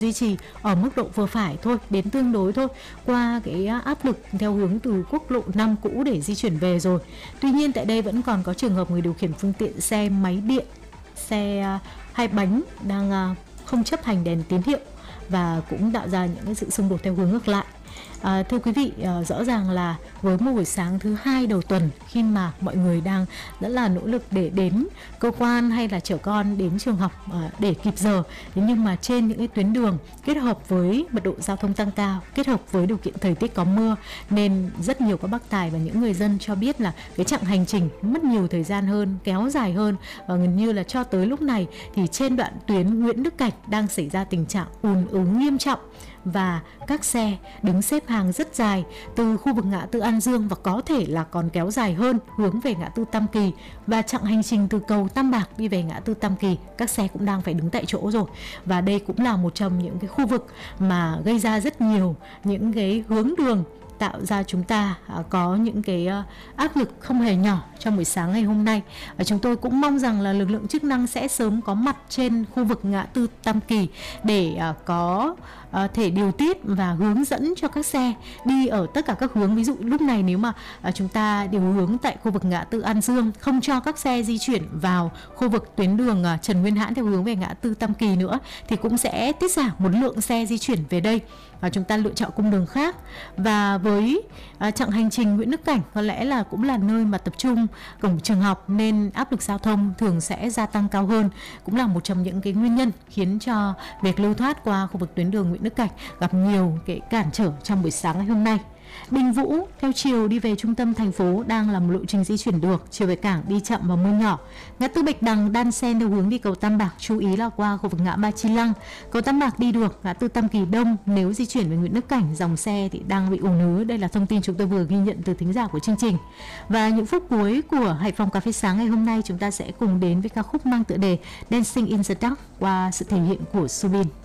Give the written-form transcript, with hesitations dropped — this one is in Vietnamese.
duy trì ở mức độ vừa phải thôi, đến tương đối thôi, qua cái áp lực theo hướng từ quốc lộ 5 cũ để di chuyển về rồi. Tuy nhiên tại đây vẫn còn có trường hợp người điều khiển phương tiện xe máy điện, xe hai bánh đang không chấp hành đèn tín hiệu và cũng tạo ra những cái sự xung đột theo hướng ngược lại. Thưa quý vị, rõ ràng là với một buổi sáng thứ hai đầu tuần, khi mà mọi người đang rất là nỗ lực để đến cơ quan hay là chở con đến trường học để kịp giờ, thế nhưng mà trên những cái tuyến đường kết hợp với mật độ giao thông tăng cao, kết hợp với điều kiện thời tiết có mưa, nên rất nhiều các bác tài và những người dân cho biết là cái chặng hành trình mất nhiều thời gian hơn, kéo dài hơn, và gần như là cho tới lúc này thì trên đoạn tuyến Nguyễn Đức Cảnh đang xảy ra tình trạng ùn ứ nghiêm trọng và các xe đứng xếp hàng rất dài từ khu vực ngã tư An Dương và có thể là còn kéo dài hơn hướng về ngã tư Tam Kỳ, và chặng hành trình từ cầu Tam Bạc đi về ngã tư Tam Kỳ các xe cũng đang phải đứng tại chỗ rồi. Và đây cũng là một trong những cái khu vực mà gây ra rất nhiều những cái hướng đường, tạo ra chúng ta có những cái áp lực không hề nhỏ trong buổi sáng ngày hôm nay. Chúng tôi cũng mong rằng là lực lượng chức năng sẽ sớm có mặt trên khu vực ngã tư Tam Kỳ để có thể điều tiết và hướng dẫn cho các xe đi ở tất cả các hướng. Ví dụ lúc này nếu mà chúng ta điều hướng tại khu vực ngã tư An Dương, không cho các xe di chuyển vào khu vực tuyến đường Trần Nguyên Hãn theo hướng về ngã tư Tam Kỳ nữa, thì cũng sẽ tiết giảm một lượng xe di chuyển về đây và chúng ta lựa chọn cung đường khác. Và với chặng hành trình Nguyễn Đức Cảnh có lẽ là cũng là nơi mà tập trung cổng trường học, nên áp lực giao thông thường sẽ gia tăng cao hơn, cũng là một trong những cái nguyên nhân khiến cho việc lưu thoát qua khu vực tuyến đường Nguyễn Đức Cảnh gặp nhiều cái cản trở trong buổi sáng ngày hôm nay. Đình Vũ theo chiều đi về trung tâm thành phố đang là một lộ trình di chuyển được, chiều về cảng đi chậm và mưa nhỏ. Ngã tư Bạch Đằng đan xen theo hướng đi cầu Tam Bạc, chú ý là qua khu vực ngã ba Chi Lăng. Cầu Tam Bạc đi được, ngã tư Tam Kỳ đông, nếu di chuyển về Nguyễn Đức Cảnh dòng xe thì đang bị ùn ứ. Đây là thông tin chúng tôi vừa ghi nhận từ thính giả của chương trình. Và những phút cuối của Hải Phòng Cà phê sáng ngày hôm nay, chúng ta sẽ cùng đến với ca khúc mang tựa đề Dancing in the Dark qua sự thể hiện của Subin.